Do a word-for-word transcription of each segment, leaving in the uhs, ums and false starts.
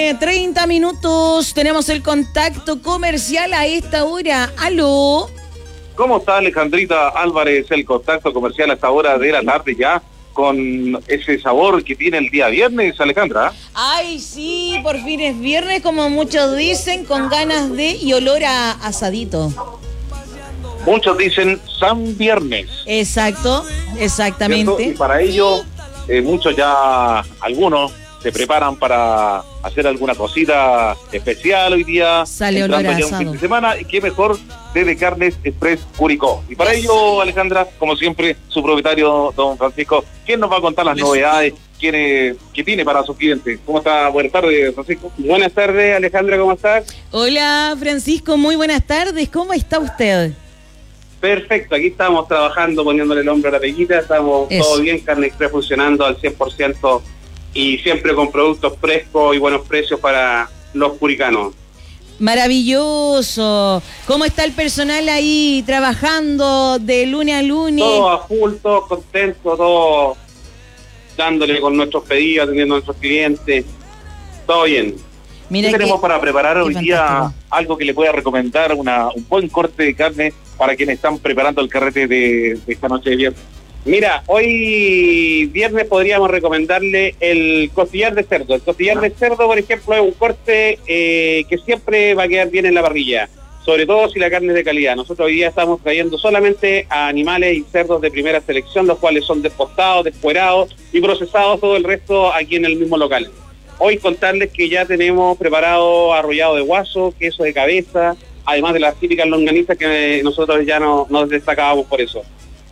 tarde, treinta minutos. Tenemos el contacto comercial a esta hora. ¿Aló? ¿Cómo está Alejandrita Álvarez? El contacto comercial a esta hora de la tarde ya, con ese sabor que tiene el día viernes, Alejandra. Ay, sí, por fin es viernes, como muchos dicen, con ganas de y olor a asadito. Muchos dicen San Viernes. Exacto, exactamente. ¿Cierto? Y para ello, eh, muchos ya, algunos, se preparan para hacer alguna cosita especial hoy día. Sale olor a ya un asado. fin de semana, y qué mejor de Carnes Express Curicó. Y para ello, Alejandra, como siempre, su propietario, don Francisco, ¿quién nos va a contar las novedades que tiene para sus clientes? ¿Cómo está? Buenas tardes, Francisco. Buenas tardes, Alejandra, ¿cómo estás? Hola, Francisco, muy buenas tardes. ¿Cómo está usted? Perfecto, aquí estamos trabajando, poniéndole el hombro a la peguita, estamos Eso. todo bien, Carne Express funcionando al cien por ciento y siempre con productos frescos y buenos precios para los curicanos. Maravilloso. ¿Cómo está el personal ahí trabajando de lunes a lunes? Todos a full, todos contentos, todos dándole con nuestros pedidos, atendiendo a nuestros clientes, todo bien. Mira ¿Qué que- tenemos para preparar hoy qué día? fantástico. Algo que le pueda recomendar, una, un buen corte de carne para quienes están preparando el carrete de, de esta noche de viernes. Mira, hoy viernes podríamos recomendarle el costillar de cerdo. El costillar de cerdo, por ejemplo, es un corte eh, que siempre va a quedar bien en la parrilla, sobre todo si la carne es de calidad. Nosotros hoy día estamos trayendo solamente a animales y cerdos de primera selección, los cuales son despostados, descuerados y procesados, todo el resto aquí en el mismo local. Hoy contarles que ya tenemos preparado arrollado de guaso, queso de cabeza, además de las típicas longanizas que nosotros ya no, nos destacábamos por eso.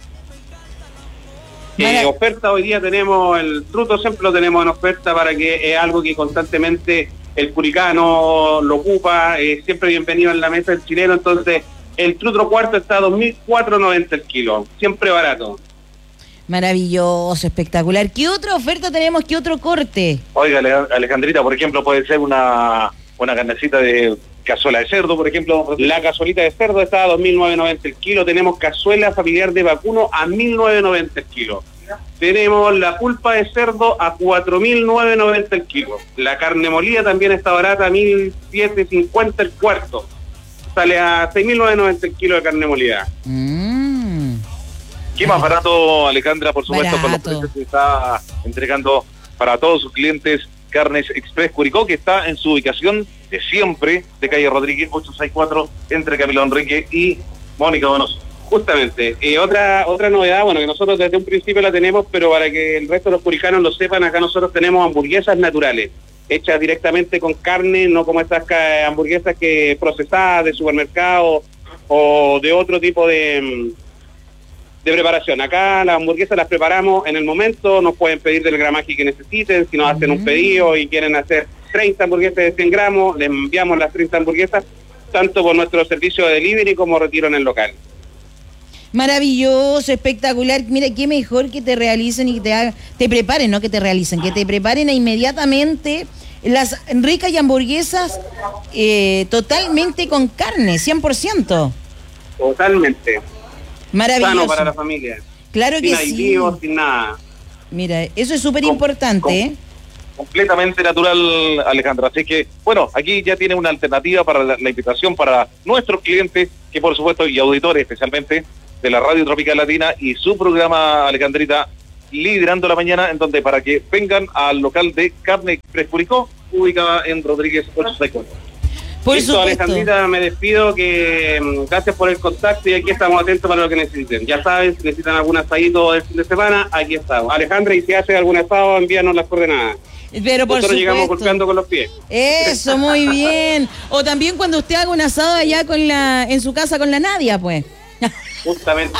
Eh, oferta hoy día tenemos el truto, siempre lo tenemos en oferta para que es algo que constantemente el curicano lo ocupa, eh, siempre bienvenido en la mesa del chileno. Entonces el truto cuarto está a dos mil cuatrocientos noventa el kilo, siempre barato. Maravilloso, espectacular. ¿Qué otra oferta tenemos? ¿Qué otro corte? Oiga, Ale- Alejandrita, por ejemplo, puede ser una, una carnecita de cazuela de cerdo, por ejemplo. La cazuelita de cerdo está a dos mil novecientos noventa el kilo, tenemos cazuela familiar de vacuno a mil novecientos noventa el kilo. Tenemos la pulpa de cerdo a cuatro mil novecientos noventa el kilo. La carne molida también está barata a mil setecientos cincuenta el cuarto. Sale a seis mil novecientos noventa el kilo de carne molida. Mm. ¿Qué más barato, Alejandra, por supuesto, con los Barato. precios que está entregando para todos sus clientes Carnes Express Curicó, que está en su ubicación de siempre, de calle Rodríguez ochocientos sesenta y cuatro, entre Camilo Enrique y Mónica Donoso? Justamente. Eh, otra otra novedad, bueno, que nosotros desde un principio la tenemos, pero para que el resto de los curicanos lo sepan, acá nosotros tenemos hamburguesas naturales, hechas directamente con carne, no como estas ca- hamburguesas que procesadas de supermercado o de otro tipo de, de preparación. Acá las hamburguesas las preparamos en el momento, nos pueden pedir del gramaje que necesiten, si nos hacen un pedido y quieren hacer treinta hamburguesas de cien gramos, les enviamos las treinta hamburguesas, tanto por nuestro servicio de delivery como retiro en el local. Maravilloso, espectacular. Mira, qué mejor que te realicen y que te hagan, te preparen, no que te realicen, que te preparen inmediatamente las ricas y hamburguesas eh, totalmente con carne, cien por ciento. Totalmente. Maravilloso. Sano para la familia. Claro Sin que sí. aditivos, sin nada. Mira, eso es súper Com- importante, com- ¿eh? Completamente natural, Alejandra. Así que, bueno, aquí ya tiene una alternativa para la, la invitación para nuestros clientes, que por supuesto, y auditores especialmente, de la Radio Tropical Latina y su programa, Alejandrita, Liderando la Mañana, en donde para que vengan al local de Carne Express Curicó, ubicada en Rodríguez ochocientos sesenta y cuatro. Por Listo, supuesto. Alejandrita, me despido, que mm, gracias por el contacto y aquí estamos atentos para lo que necesiten. Ya saben, si necesitan algún asadito del fin de semana, aquí estamos. Alejandra, y si hace algún asado, envíanos las coordenadas. Pero por Nosotros llegamos supuesto. golpeando con los pies. Eso, muy bien. O también cuando usted haga un asado allá con la, en su casa con la Nadia, pues. Justamente.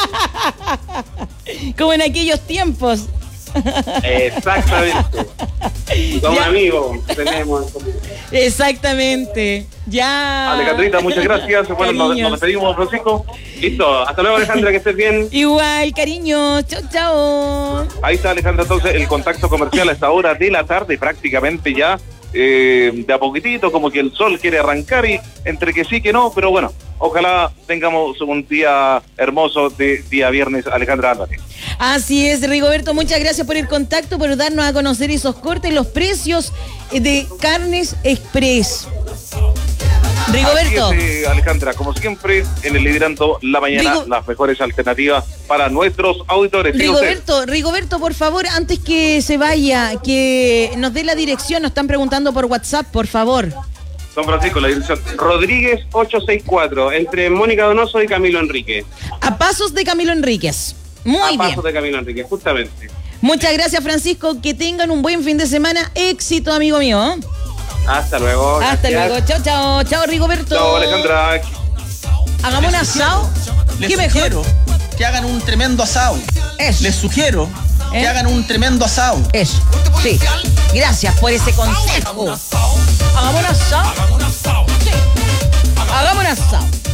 Como en aquellos tiempos. Exactamente. Con un Ya. amigo tenemos en común. Exactamente. Ya. Alejandrita, muchas gracias. Bueno, nos, Cariños. nos despedimos, Francisco. Listo. Hasta luego, Alejandra, que estés bien. Igual, cariño. Chao, chao. Ahí está, Alejandra, entonces el contacto comercial a esta hora de la tarde, prácticamente ya eh, de a poquitito, como que el sol quiere arrancar y entre que sí que no, pero bueno, Ojalá tengamos un día hermoso de día viernes, Alejandra Álvarez. Así es, Rigoberto, muchas gracias por el contacto, por darnos a conocer esos cortes, los precios de Carnes Express. Rigoberto. Así es, eh, Alejandra, como siempre, en el Liderando la Mañana, Rigo... las mejores alternativas para nuestros auditores. Rigoberto, Rigoberto, por favor, antes que se vaya, que nos dé la dirección, nos están preguntando por WhatsApp, por favor. Don Francisco, la dirección Rodríguez ochocientos sesenta y cuatro, entre Mónica Donoso y Camilo Enrique. A pasos de Camilo Enríquez. Muy a bien. A pasos de Camilo Enrique, justamente. Muchas gracias, Francisco, que tengan un buen fin de semana. Éxito, amigo mío. Hasta luego. Hasta gracias. luego. Chao, chao. Chao, Rigoberto. Chao, Alejandra. Hagamos un asado. Les ¿Qué sugiero mejor? que hagan un tremendo asado. Eso. Les sugiero ¿Eh? que hagan un tremendo asado. Eso. Sí. Gracias por ese consejo. Hagamos un asado. Sí. Hagamos un asado.